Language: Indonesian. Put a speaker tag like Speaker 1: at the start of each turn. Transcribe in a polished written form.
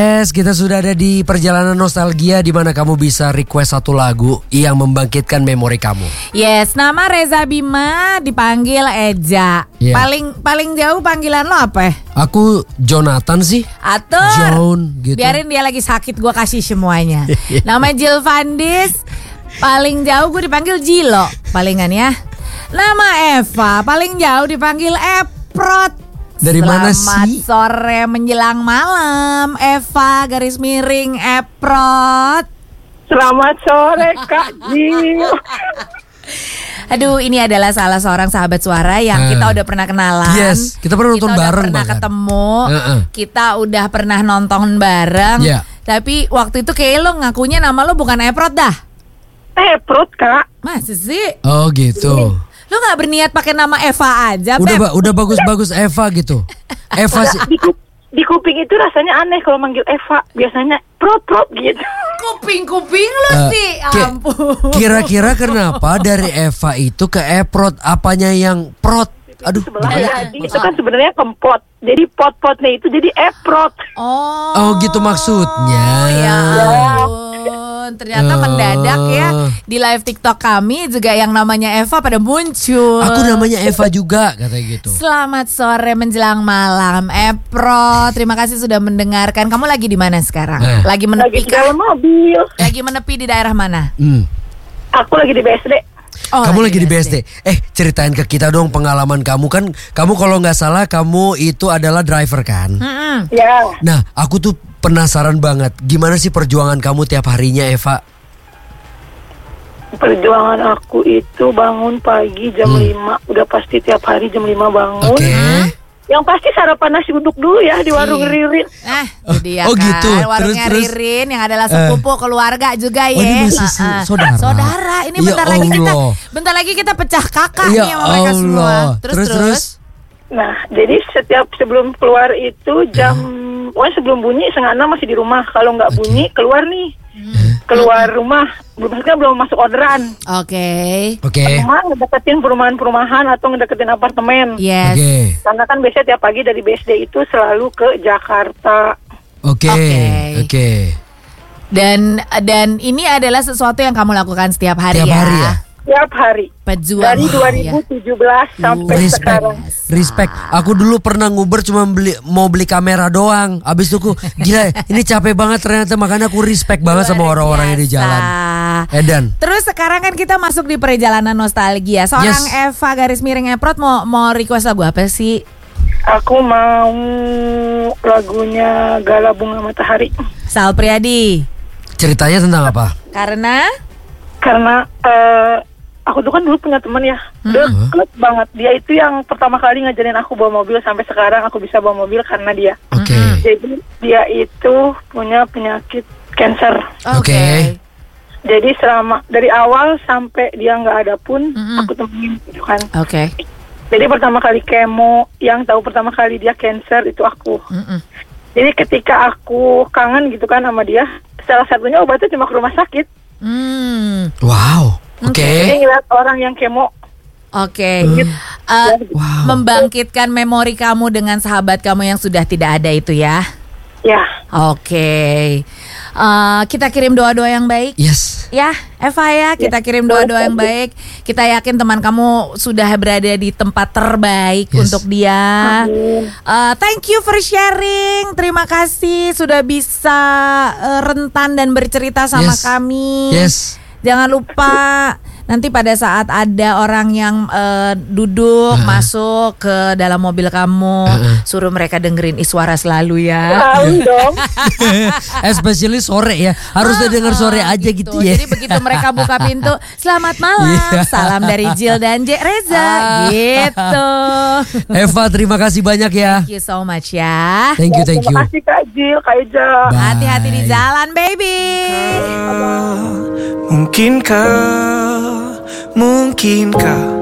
Speaker 1: Yes, kita sudah ada di perjalanan nostalgia di mana kamu bisa request satu lagu yang membangkitkan memori kamu.
Speaker 2: Yes, nama Reza Bima, dipanggil Eja.
Speaker 1: Yeah.
Speaker 2: Paling jauh panggilan lo apa?
Speaker 1: Aku Jonathan sih.
Speaker 2: Atur.
Speaker 1: John gitu.
Speaker 2: Biarin dia lagi sakit, gue kasih semuanya. Nama Jill Vandis, paling jauh gue dipanggil Jilo, palingan ya. Nama Eva, paling jauh dipanggil Eprot.
Speaker 1: Dari mana sih?
Speaker 2: Selamat sore menjelang malam, Eva garis miring Eprot.
Speaker 3: Selamat sore Kak Jill.
Speaker 2: Aduh, ini adalah salah seorang sahabat suara yang kita udah pernah kenalan.
Speaker 1: Yes, kita pernah nonton bareng
Speaker 2: pernah
Speaker 1: bahkan.
Speaker 2: ketemu. Kita udah pernah nonton bareng.
Speaker 1: Yeah.
Speaker 2: Tapi waktu itu kayak lo ngakunya nama lo bukan Eprot dah.
Speaker 3: Eprot Kak.
Speaker 2: Masa sih?
Speaker 1: Oh gitu.
Speaker 2: Lo gak berniat pakai nama Eva aja, Beb?
Speaker 1: Udah bagus-bagus Eva gitu. Eva sih.
Speaker 3: Di kuping itu rasanya aneh kalau manggil Eva. Biasanya prot gitu.
Speaker 2: Kuping lo sih, ampun.
Speaker 1: Kira-kira kenapa dari Eva itu ke Eprot? Apanya yang prot? Aduh,
Speaker 3: Sebelah jadi itu kan sebenarnya kempot. Jadi pot-potnya itu jadi Eprot.
Speaker 1: Oh gitu maksudnya.
Speaker 2: Ya ampun. Ternyata mendadak ya di live TikTok kami juga yang namanya Eva pada muncul.
Speaker 1: Aku namanya Eva juga katanya gitu.
Speaker 2: Selamat sore menjelang malam, Eprot. Terima kasih sudah mendengarkan. Kamu lagi di mana sekarang? Lagi menepi
Speaker 3: Lagi di dalam mobil.
Speaker 2: Lagi menepi di daerah mana?
Speaker 3: Aku lagi di BSD.
Speaker 2: Oh,
Speaker 1: Kamu lagi di BSD. Ceritain ke kita dong pengalaman kamu kan. Kamu kalau nggak salah kamu itu adalah driver kan?
Speaker 3: Ya.
Speaker 1: Nah, aku tuh penasaran banget. Gimana sih perjuangan kamu tiap harinya, Eva?
Speaker 3: Perjuangan aku itu bangun pagi jam 5. Udah pasti tiap hari jam 5 bangun.
Speaker 1: Oke.
Speaker 3: Yang pasti sarapan nasi uduk dulu ya di warung Ririn.
Speaker 2: Dia
Speaker 1: Oh,
Speaker 2: kan
Speaker 1: gitu.
Speaker 2: warungnya
Speaker 1: Terus?
Speaker 2: Ririn yang adalah sepupu keluarga juga ya.
Speaker 1: Oh, ini masih saudara.
Speaker 2: Saudara. Ini
Speaker 1: Ya
Speaker 2: bentar lagi kita pecah kakak
Speaker 1: Ya
Speaker 2: nih sama mereka semua.
Speaker 1: Allah.
Speaker 2: Terus.
Speaker 3: Nah, jadi sebelum keluar itu pokoknya sebelum bunyi 5:30 masih di rumah. Kalau nggak bunyi keluar nih. Keluar rumah, belum masuk orderan.
Speaker 2: Oke.
Speaker 3: Rumah ngedeketin perumahan-perumahan atau ngedeketin apartemen.
Speaker 2: Yes.
Speaker 1: Oke.
Speaker 3: Karena kan biasanya tiap pagi dari BSD itu selalu ke Jakarta.
Speaker 1: Oke.
Speaker 2: Dan ini adalah sesuatu yang kamu lakukan setiap hari
Speaker 1: Tiap
Speaker 2: ya.
Speaker 1: hari ya?
Speaker 3: Tiap hari.
Speaker 2: Pejuang.
Speaker 3: Dari 2017 sampai sekarang.
Speaker 1: Respect. Aku dulu pernah nguber cuma mau beli kamera doang. Abis itu aku gila, ini capek banget ternyata, makanya aku respect banget sama orang-orang yang di jalan. Edan.
Speaker 2: Terus sekarang kan kita masuk di perjalanan nostalgia. Seorang Eva garis miring Eprot mau request lagu apa sih?
Speaker 3: Aku mau lagunya Gala Bunga Matahari.
Speaker 2: Sal Priadi.
Speaker 1: Ceritanya tentang apa?
Speaker 3: Karena aku tuh kan dulu punya teman ya, deket banget. Dia itu yang pertama kali ngajarin aku bawa mobil. Sampai sekarang aku bisa bawa mobil karena dia.
Speaker 1: Oke.
Speaker 3: Jadi dia itu punya penyakit cancer.
Speaker 1: Oke.
Speaker 3: Jadi dari awal sampai dia nggak ada pun aku temenin gitu kan.
Speaker 2: Oke.
Speaker 3: Jadi pertama kali kemo, yang tahu pertama kali dia cancer itu aku. Jadi ketika aku kangen gitu kan sama dia, salah satunya obatnya cuma ke rumah sakit.
Speaker 1: Wow. Oke.
Speaker 3: Jadi ngeliat orang yang kemo.
Speaker 2: Oke. Membangkitkan memori kamu dengan sahabat kamu yang sudah tidak ada itu ya.
Speaker 3: Ya.
Speaker 2: Oke. Kita kirim doa-doa yang baik.
Speaker 1: Yes.
Speaker 2: Ya, Eva ya, kita kirim doa-doa yang baik. Kita yakin teman kamu sudah berada di tempat terbaik untuk dia. Thank you for sharing. Terima kasih sudah bisa rentan dan bercerita sama kami.
Speaker 1: Yes.
Speaker 2: Jangan lupa nanti pada saat ada orang yang duduk masuk ke dalam mobil kamu, suruh mereka dengerin Iswara selalu ya.
Speaker 3: Tahu dong.
Speaker 1: Especially sore ya. Harusnya denger sore aja gitu ya.
Speaker 2: Jadi begitu mereka buka pintu, selamat malam, salam dari Jill dan Reza gitu.
Speaker 1: Eva, terima kasih banyak ya.
Speaker 2: Thank you so much ya.
Speaker 1: Thank you.
Speaker 3: Terima kasih Kak Jill, Kak Eja.
Speaker 2: Hati-hati di jalan baby.
Speaker 4: Mungkinkah